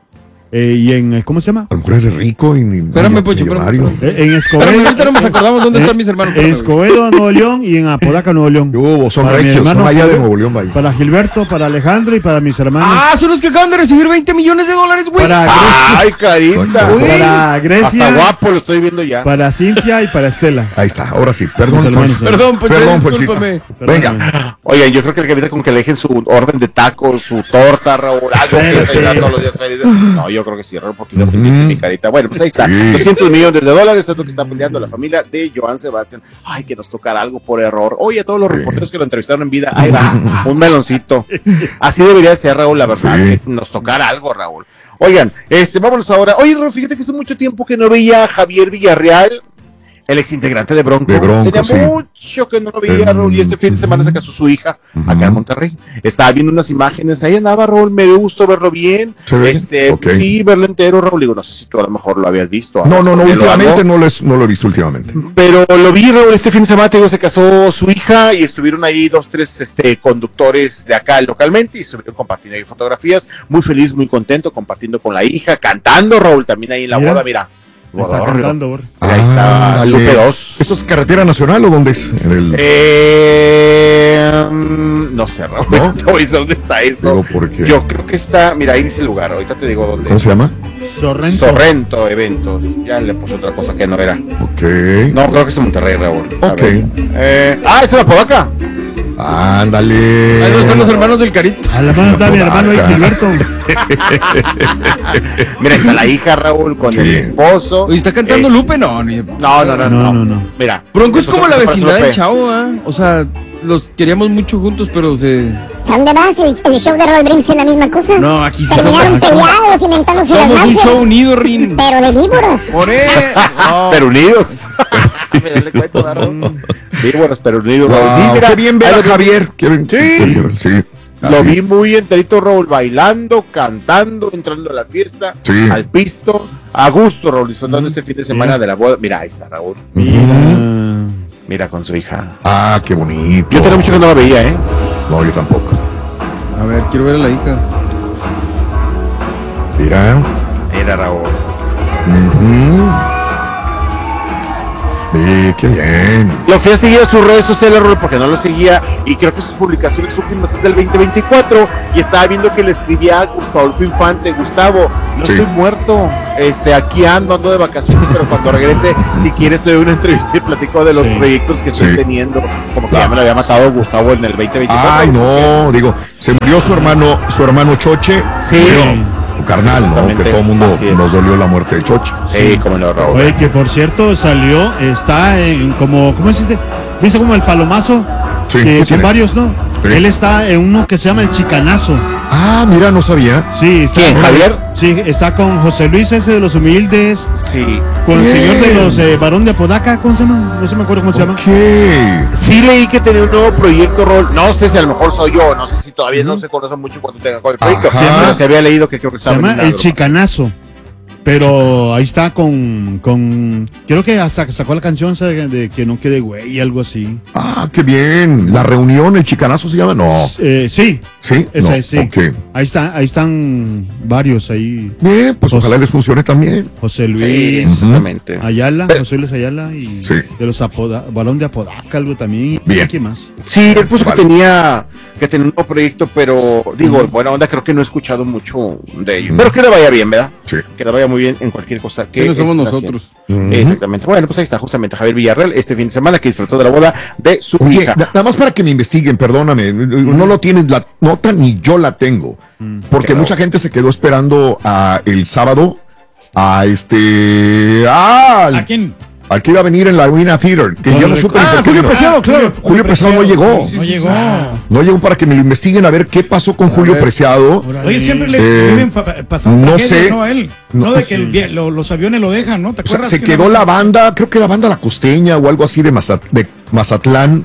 eh, y en, ¿cómo se llama? A lo mejor eres rico y ni- Espérame, ni- Pocho, millonario. espérame, Eh, en Escobedo. Espérame, ahorita no nos acordamos dónde eh, están mis hermanos. En Espérame, güey. Escobedo, Nuevo León y en Apodaca, Nuevo León. ¿Qué hubo? Son Para mi regios, hermano son allá de Gilberto, Nuevo León, vaya. Para Gilberto, para Alejandro y para mis hermanos. Ah, son los que acaban de recibir veinte millones de dólares, güey. Para Grecia, Ay, carita. Güey. para Hasta Grecia, guapo lo estoy viendo ya. para Cintia y para Estela. Ahí está, ahora sí. Perdón, Mis hermanos, Poncho. Perdón, Poncho, Perdón, discúlpame. Ponchito. Venga. Oigan, yo creo que el Carita con que le dejen su orden de tacos, su torta, Raúl, algo que Espérate. desayunar todos los días feliz. No, yo creo que sí, Raúl, porque ya Ujú. mi Carita. Bueno, pues ahí está. Sí. doscientos millones de dólares es lo que está peleando la familia de Joan Sebastián. Ay, que nos tocara algo por error. Oye, a todos los Sí. reporteros que lo entrevistaron en vida, ahí va, un meloncito. Así debería ser, Raúl, la verdad, Sí. que nos tocara algo, Raúl. Oigan, este, vámonos ahora. Oye, Raúl, fíjate que hace mucho tiempo que no veía a Javier Villarreal, el ex integrante de Bronco. De Bronco, Tenía sí. mucho que no lo veía, Eh, Raúl, y este fin de semana se casó su hija acá en Monterrey. Estaba viendo unas imágenes, ahí andaba, Raúl, me dio gusto verlo bien. ¿Se ve? Este, Ok. sí, verlo entero, Raúl. Digo, no sé si tú a lo mejor lo habías visto. No, no, no, Porque lo últimamente hago. no lo, es- no lo he visto últimamente. Pero lo vi, Raúl, este fin de semana, te digo, se casó su hija y estuvieron ahí dos, tres este, conductores de acá localmente y estuvieron compartiendo ahí fotografías. Muy feliz, muy contento, compartiendo con la hija, cantando, Raúl, también ahí en la Mira. boda, mira. Está Bodorrio. cantando, bro. Ahí está Ándale. Lupe dos. ¿Eso es carretera nacional o dónde es? En el... Eh, mm, no sé, Raúl. ¿No? Te voy a decir dónde está eso. Digo, porque... Yo creo que está, mira, ahí dice el lugar, ahorita te digo dónde. ¿Cómo se llama? Sorrento. Sorrento Eventos. Ya le puse otra cosa que no era. Ok. No, creo que es en Monterrey, Raúl. A Ok. ver. Eh, ah, es en Apodaca. Ándale. Ahí no están los hermanos del Carito. A la mano está mi hermano ahí, Apodaca. Gilberto. Mira, está la hija, Raúl, con Sí. el esposo. Oye, ¿está cantando Es- Lupe? No, ni... No, no, no, no. No, no, no. Mira. Bronco es eso como creo la que se vecindad parece a del Lupe. Chavo, ¿ah? O sea, los queríamos mucho juntos, pero se... ¿A dónde vas? ¿El, el show de Roll Brindis es la misma cosa? No, aquí sí Terminaron somos- peleados, inventándose las Somos un lanzas. show unido, Rin. Pero de víboras. Por él. Pero unidos. Mira, le cuento, Raúl. Víboras, pero unidos. Raúl. Sí, Wow, mira, qué bien ver ahí a lo vi- Javier. Qué bien. Sí. Sí. Lo así. vi muy enterito, Raúl, bailando, cantando, entrando a la fiesta, Sí. al pisto, a gusto, Raúl, disfrutando este fin de semana de la boda. Mira, ahí está, Raúl. Ujú. Mira con su hija. Ah, qué bonito. Yo tenía mucho que no la veía, ¿eh? No, yo tampoco. A ver, quiero ver a la hija. Mira. Mira, Raúl. Ujú. Sí, qué bien. Lo fui a seguir a sus redes sociales, Raúl, porque no lo seguía, y creo que sus publicaciones últimas es del veinte veinticuatro, y estaba viendo que le escribía a Gustavo Infante: Gustavo, no Sí. estoy muerto, este, aquí ando, ando de vacaciones, pero cuando regrese, si quieres te doy una entrevista y platico de los Sí. proyectos que estoy Sí. teniendo, como que Ah. ya me lo había matado Gustavo en el veinte veinticuatro. Ay, no, digo, se murió su hermano, su hermano Choche. Sí. Digo, su carnal, ¿no? Exactamente. Que todo el mundo Así es. nos dolió la muerte de Choche. Sí, como lo Raúl. Oye, que por cierto salió, está en como, ¿cómo es este? Dice como el palomazo, Sí, que ¿qué son tiene? varios, ¿no? Sí. Él está en uno que se llama el Chicanazo. Ah, mira, no sabía. Sí, está, ¿Quién, Javier? Sí, está con José Luis ese de los humildes, Sí. con el Bien. señor de los eh, varón de Apodaca, ¿cómo se llama? No se me acuerdo cómo se llama. Ok. Sí leí que tenía un nuevo proyecto, Raúl. No sé si a lo mejor soy yo, no sé si todavía no se conoce mucho cuando tenga con el proyecto. Ajá. Sí, pero se había leído que creo que Se estaba llama en una el agrupación. Chicanazo. Pero ahí está con, con, creo que hasta sacó la canción de, de que no quede güey, algo así. Ah, qué bien. La reunión, el chicanazo se llama, no. Eh, sí. Sí, esa no, es, sí. okay. Ahí está, ahí están varios ahí. Bien, pues José, ojalá les funcione también. José Luis, sí, exactamente. Ayala, José Luis Ayala y sí. de los Apoda, Balón de Apodaca, algo también. Bien. ¿Qué más? Sí, él puso vale. que tenía que tener un nuevo proyecto, pero digo, uh-huh. buena onda, creo que no he escuchado mucho de ellos. Uh-huh. Pero que le vaya bien, ¿verdad? Sí. Que le vaya muy bien en cualquier cosa que no somos nosotros. Uh-huh. Exactamente. Bueno, pues ahí está justamente Javier Villarreal este fin de semana que disfrutó de la boda de su Oye, hija. Nada más para que me investiguen, perdóname, uh-huh. no lo tienen la nota ni yo la tengo, uh-huh. porque claro. mucha gente se quedó esperando a el sábado a este ah, ¿A quién? Al que iba a venir en la Arena Theater, que no, yo no supe. Ah, Julio Preciado, claro. Julio, Julio Preciado no llegó. Sí, sí, no llegó. No llegó para que me lo investiguen a ver qué pasó con a Julio ver. Preciado. Oye, siempre le viven eh, pasando no tragedia, sé, ¿no? A él. No, no de que sí. el, lo, los aviones lo dejan, ¿no? ¿Te acuerdas? O sea, se que quedó no? la banda, creo que la banda La Costeña o algo así de, Mazat, de Mazatlán.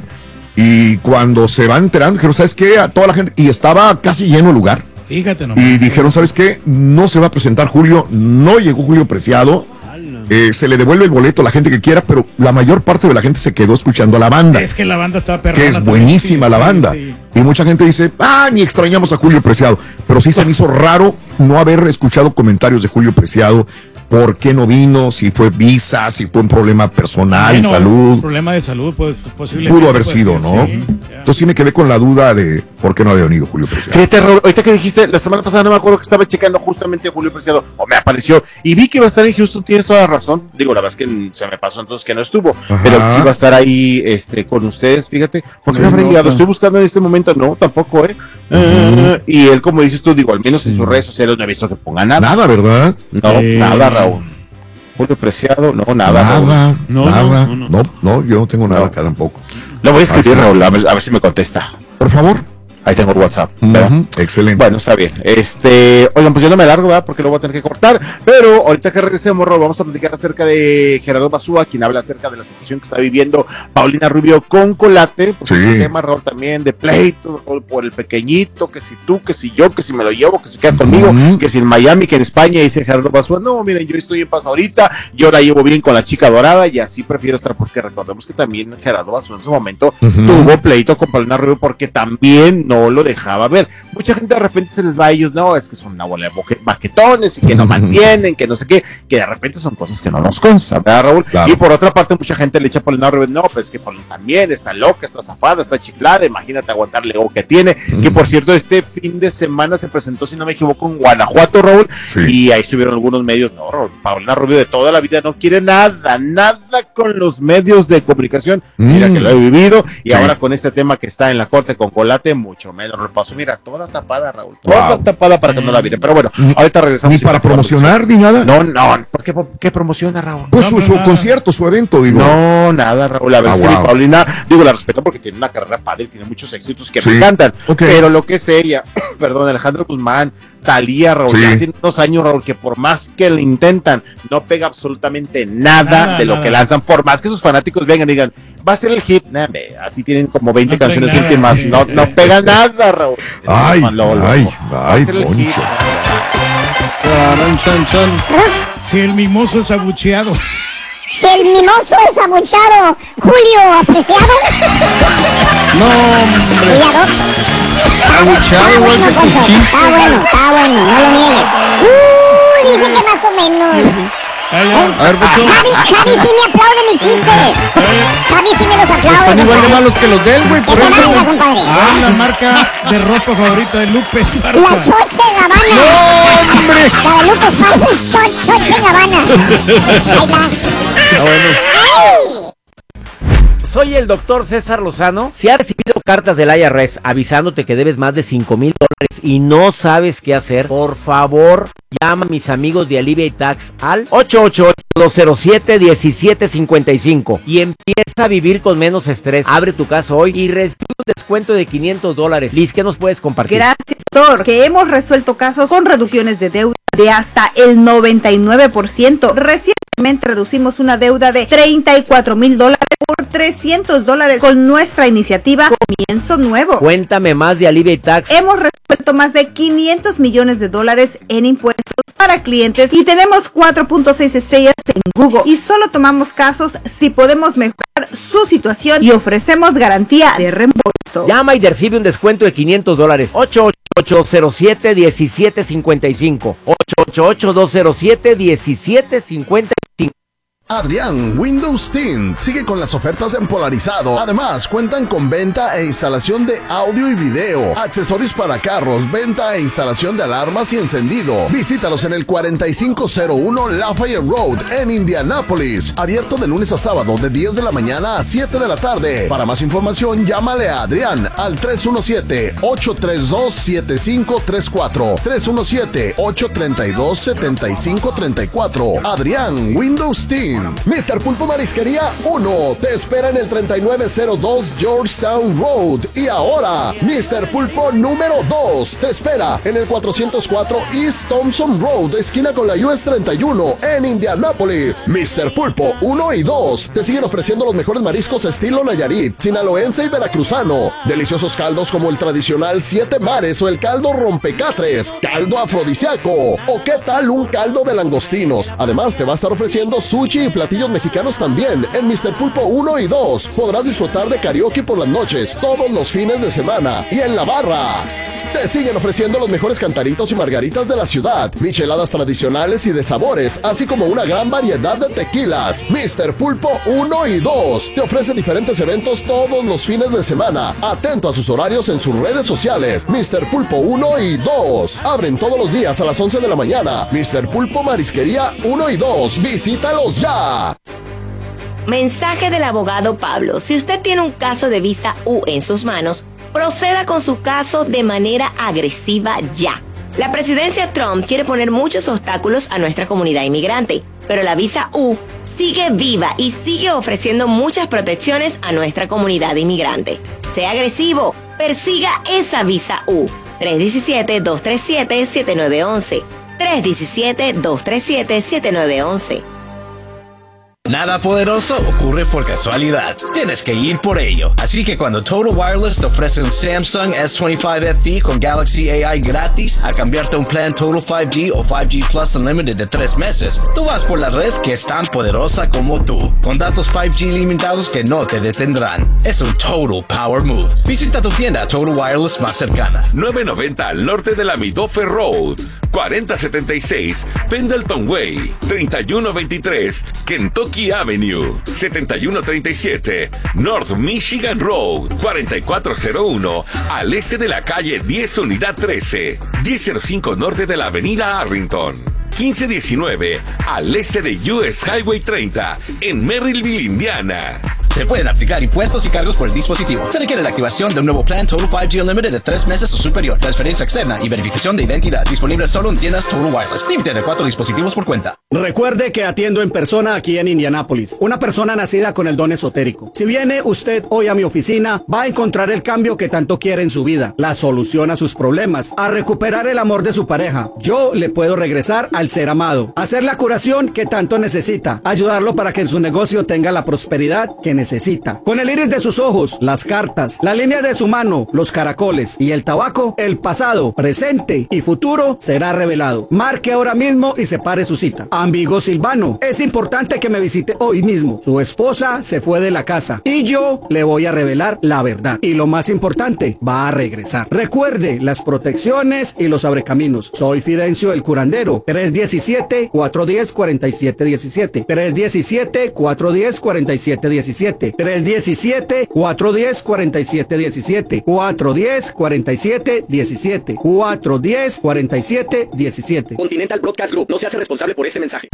Y cuando se van enterando, dijeron, ¿sabes qué? A toda la gente. Y estaba casi lleno el lugar. Fíjate nomás. Y dijeron, ¿sabes qué? No se va a presentar Julio. No llegó Julio Preciado. Eh, se le devuelve el boleto a la gente que quiera, pero la mayor parte de la gente se quedó escuchando a la banda. Es que la banda estaba perrona. Que es buenísima sí, la sí, banda. Sí. Y mucha gente dice, ah, ni extrañamos a Julio Preciado. Pero sí se me hizo raro no haber escuchado comentarios de Julio Preciado. ¿Por qué no vino? Si fue visa, si fue un problema personal, bueno, salud. Un problema de salud, pues posiblemente. Pudo haber sido, ¿no? Sí, entonces sí me quedé con la duda de por qué no había venido Julio Preciado. Fíjate, Raúl, ahorita que dijiste, la semana pasada no me acuerdo que estaba checando justamente a Julio Preciado, o me apareció, y vi que iba a estar en Houston, tienes toda la razón. Digo, la verdad es que se me pasó entonces que no estuvo, Ajá. pero que iba a estar ahí este, con ustedes, fíjate. ¿Por qué sí, no habrá llegado? Estoy buscando en este momento, no, tampoco, ¿eh? Uh-huh. Uh, y él, como dices tú, digo, al menos sí. en sus redes sociales no he visto que ponga nada. Nada, ¿verdad? No, eh... nada, Raúl. Julio Preciado, no, nada. Nada, no, nada, no, no, no, no, yo no tengo nada acá tampoco. Lo voy a escribir, Raúl, a ver, a ver si me contesta. Por favor. Ahí tengo el WhatsApp, ¿verdad? Uh-huh, excelente. Bueno, está bien. Este, oigan, pues yo no me largo, ¿verdad? Porque lo voy a tener que cortar. Pero ahorita que regresemos, Raúl, vamos a platicar acerca de Gerardo Basúa, quien habla acerca de la situación que está viviendo Paulina Rubio con Colate. Pues sí. Un tema, Raúl, también de pleito, Raúl, por el pequeñito, que si tú, que si yo, que si me lo llevo, que se queda conmigo, uh-huh. que si en Miami, que en España, dice Gerardo Basúa. No, miren, yo estoy en paz ahorita, yo la llevo bien con la chica dorada y así prefiero estar, porque recordemos que también Gerardo Basúa en su momento uh-huh. tuvo pleito con Paulina Rubio porque también no lo dejaba ver. Mucha gente de repente se les va a ellos, no, es que son una bola de boque, baquetones y que no mantienen, que no sé qué, que de repente son cosas que no nos constan, ¿verdad, Raúl? Claro. Y por otra parte, mucha gente le echa a Paulina Rubio, no, pues es que Paulina también está loca, está zafada, está chiflada, imagínate aguantar el ego que tiene, uh-huh. que por cierto, este fin de semana se presentó, si no me equivoco, en Guanajuato, Raúl, sí. y ahí estuvieron algunos medios, no, Raúl, Paulina Rubio de toda la vida no quiere nada, nada con los medios de comunicación, mm. mira que lo he vivido, y sí. ahora con este tema que está en la corte con Colate, mucho menos repaso. Mira, toda tapada, Raúl. Toda wow. tapada para que no la miren. Pero bueno, ni, ahorita regresamos. ¿Ni para promocionar ni nada? No, no. ¿Por qué, qué promociona, Raúl? Pues no, su, su concierto, su evento, digo. No, nada, Raúl. A ver, ah, es wow. que Paulina, digo, la respeto porque tiene una carrera padre, tiene muchos éxitos que sí. me encantan. Okay. Pero lo que es ella, perdón, Alejandro Guzmán, Talía, Raúl, sí. ya tiene unos años, Raúl, que por más que le intentan, no pega absolutamente nada, nada de lo nada. que lanzan, por más que sus fanáticos vengan y digan, va a ser el hit, nah, así tienen como veinte no canciones nada, últimas, sí, no, no pega nada, Raúl. Ay, lo, lo, ay, ay, Poncho. Si el mimoso es abucheado. Si el mimoso es abucheado, Julio apreciado. No, hombre. Abucheado, igual que tus chistes. Está bueno, está bueno, no lo niegues. Uh, dice que más o menos. Ay, ay. A ver, Poncho. Javi, Javi sí me aplaude mi chiste. Javi sí me los aplaude. Están igual de malos que los de él, güey, por eso. Manda, compadre. Ah, la marca de ropa favorita de Lupe Esparza. La Choche Gabbana. ¡No, hombre! La de Lupe Esparza, Cho, Choche Gabbana. Ahí está. Ah, bueno. ¡Ay! Soy el doctor César Lozano. Si has recibido cartas del I R S avisándote que debes más de cinco mil dólares y no sabes qué hacer, por favor, llama a mis amigos de Alivia y Tax al ocho ocho ocho, dos cero siete, uno siete cinco cinco y empieza a vivir con menos estrés. Abre tu caso hoy y recibe un descuento de quinientos dólares. Liz, ¿qué nos puedes compartir? Gracias, doctor, que hemos resuelto casos con reducciones de deuda de hasta el noventa y nueve por ciento. Recientemente reducimos una deuda de treinta y cuatro mil dólares por trescientos dólares con nuestra iniciativa Comienzo Nuevo. Cuéntame más de Alivia y Tax. Hemos resuelto más de quinientos millones de dólares en impuestos para clientes y tenemos cuatro punto seis estrellas en Google y solo tomamos casos si podemos mejorar su situación y ofrecemos garantía de reembolso. Llama y recibe un descuento de quinientos dólares. ocho ocho ocho, dos cero siete, uno siete cinco cinco. ocho ocho ocho, dos cero siete, uno siete cinco cinco. Adrián Windows Team sigue con las ofertas en Polarizado. Además, cuentan con venta e instalación de audio y video, accesorios para carros, venta e instalación de alarmas y encendido. Visítalos en el cuarenta y cinco cero uno Lafayette Road en Indianápolis. Abierto de lunes a sábado de diez de la mañana a siete de la tarde. Para más información, llámale a Adrián al tres uno siete, ocho tres dos, siete cinco tres cuatro. tres uno siete, ocho tres dos, siete cinco tres cuatro. Adrián Windows Team. mister Pulpo Marisquería uno te espera en el treinta y nueve cero dos Georgetown Road. Y ahora, mister Pulpo número dos te espera en el cuatrocientos cuatro East Thompson Road, esquina con la U S treinta y uno en Indianápolis. mister Pulpo uno y dos te siguen ofreciendo los mejores mariscos estilo Nayarit, sinaloense y veracruzano. Deliciosos caldos como el tradicional Siete Mares o el caldo Rompecatres, caldo afrodisíaco. O qué tal un caldo de langostinos. Además, te va a estar ofreciendo sushi y platillos mexicanos también en mister Pulpo uno y dos. Podrás disfrutar de karaoke por las noches, todos los fines de semana y en la barra. Te siguen ofreciendo los mejores cantaritos y margaritas de la ciudad, micheladas tradicionales y de sabores, así como una gran variedad de tequilas. mister Pulpo uno y dos te ofrece diferentes eventos todos los fines de semana. Atento a sus horarios en sus redes sociales. mister Pulpo uno y dos abren todos los días a las once de la mañana. mister Pulpo Marisquería uno y dos. Visítalos ya. Mensaje del abogado Pablo. Si usted tiene un caso de visa U en sus manos, proceda con su caso de manera agresiva ya. La presidencia Trump quiere poner muchos obstáculos a nuestra comunidad inmigrante, pero la visa U sigue viva y sigue ofreciendo muchas protecciones a nuestra comunidad inmigrante. Sea agresivo, persiga esa visa U. tres uno siete, dos tres siete, siete nueve uno uno. tres uno siete, dos tres siete, siete nueve uno uno. Nada poderoso ocurre por casualidad. Tienes que ir por ello. Así que cuando Total Wireless te ofrece un Samsung S veinticinco F E con Galaxy A I gratis a cambiarte a un plan Total cinco G o cinco G Plus Unlimited de tres meses, tú vas por la red que es tan poderosa como tú, con datos cinco G limitados que no te detendrán. Es un Total Power Move. Visita tu tienda Total Wireless más cercana. nueve noventa al norte de la Midoffer Road, cuarenta setenta y seis Pendleton Way, treinta y uno veintitrés Kentucky Avenue, setenta y uno treinta y siete North Michigan Road, cuarenta y cuatro cero uno al este de la calle diez Unidad trece, diez cero cinco norte de la avenida Arlington, quince diecinueve al este de U S Highway treinta en Merrillville, Indiana. Se pueden aplicar impuestos y cargos por el dispositivo. Se requiere la activación de un nuevo plan Total cinco G Unlimited de tres meses o superior, transferencia externa y verificación de identidad. Disponible solo en tiendas Total Wireless. Límite de cuatro dispositivos por cuenta. Recuerde que atiendo en persona aquí en Indianápolis. Una persona nacida con el don esotérico. Si viene usted hoy a mi oficina, va a encontrar el cambio que tanto quiere en su vida, la solución a sus problemas, a recuperar el amor de su pareja. Yo le puedo regresar al ser amado, hacer la curación que tanto necesita, ayudarlo para que en su negocio tenga la prosperidad que necesita. necesita. Con el iris de sus ojos, las cartas, la línea de su mano, los caracoles y el tabaco, el pasado, presente y futuro será revelado. Marque ahora mismo y separe su cita. Amigo Silvano, es importante que me visite hoy mismo. Su esposa se fue de la casa y yo le voy a revelar la verdad. Y lo más importante, va a regresar. Recuerde las protecciones y los abrecaminos. Soy Fidencio el curandero. tres diecisiete, cuatro diez, cuarenta y siete diecisiete. tres diecisiete, cuatro diez, cuarenta y siete diecisiete. tres diecisiete, cuatro diez, cuarenta y siete diecisiete. cuatro diez, cuarenta y siete diecisiete. cuatro diez, cuarenta y siete diecisiete. Continental Broadcast Group no se hace responsable por este mensaje.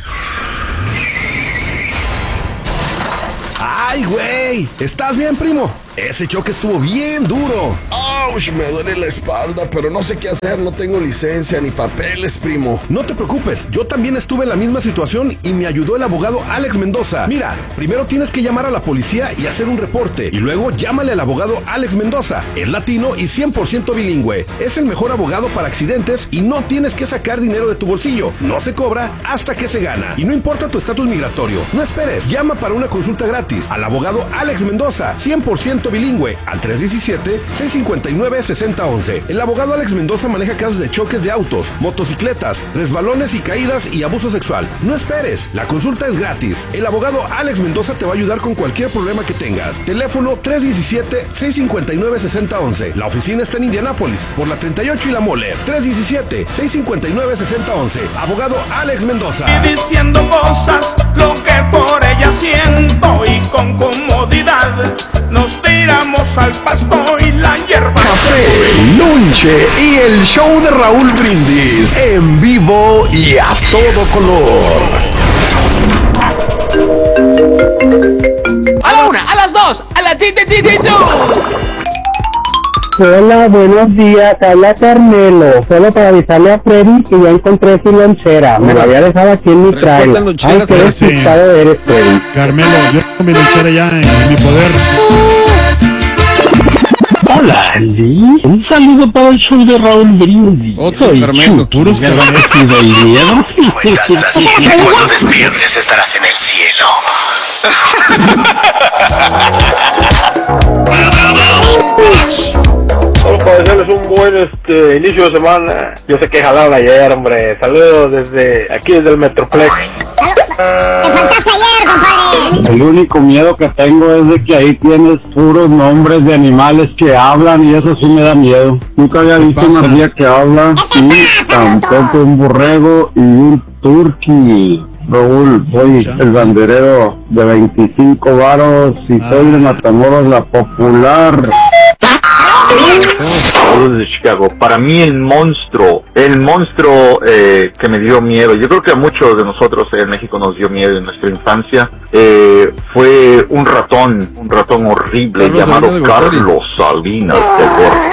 ¡Ay, güey! ¿Estás bien, primo? Ese choque estuvo bien duro. ¡Auch! Me duele la espalda, pero no sé qué hacer. No tengo licencia ni papeles, primo. No te preocupes. Yo también estuve en la misma situación y me ayudó el abogado Alex Mendoza. Mira, primero tienes que llamar a la policía y hacer un reporte. Y luego llámale al abogado Alex Mendoza. Es latino y cien por ciento bilingüe. Es el mejor abogado para accidentes y no tienes que sacar dinero de tu bolsillo. No se cobra hasta que se gana. Y no importa tu estatus migratorio. No esperes. Llama para una consulta gratis al abogado Alex Mendoza. cien por ciento bilingüe al tres diecisiete, seiscientos cincuenta y nueve nueve, seis cero uno uno. El abogado Alex Mendoza maneja casos de choques de autos, motocicletas, resbalones y caídas y abuso sexual. No esperes, la consulta es gratis. El abogado Alex Mendoza te va a ayudar con cualquier problema que tengas. Teléfono tres uno siete, seis cinco nueve, seis cero uno uno. La oficina está en Indianápolis, por la treinta y ocho y la Mole. tres uno siete, seis cinco nueve, seis cero uno uno. Abogado Alex Mendoza. Y diciendo cosas, lo que por ella siento, y con comodidad nos tiramos al pasto y la hierba. Café, lonche y el show de Raúl Brindis en vivo y a todo color. A la una, a las dos, a la ti, ti, ti, ti, tú. Hola, buenos días, habla Carmelo. Solo para avisarle a Freddy que ya encontré su lonchera. Me la había dejado aquí en mi traje. Ay, qué despistado eres, Freddy. Carmelo, yo tengo mi lonchera ya en, en mi poder. Hola, Andy. Un saludo para el show de Raúl Brindis. Soy Carmelo, puros Carmelos y del miedo. Cuenta hasta siete. Cuando despiertes estarás en el cielo. Solo para desearles un buen este, inicio de semana. Yo sé que jalaron ayer, hombre. Saludos desde aquí, desde el Metroplex. Te faltaste ayer, compadre. El único miedo que tengo es de que ahí tienes puros nombres de animales que hablan y eso sí me da miedo. Nunca había visto una ardilla que habla y tampoco un borrego y un turkey. Raúl, soy el banderero de veinticinco varos y soy de Matamoros, la popular. Saludos de Chicago. Para mí el monstruo, el monstruo eh, que me dio miedo, yo creo que a muchos de nosotros en México nos dio miedo en nuestra infancia, eh, fue un ratón, un ratón horrible Carlos llamado Carlos Salinas de Gortari.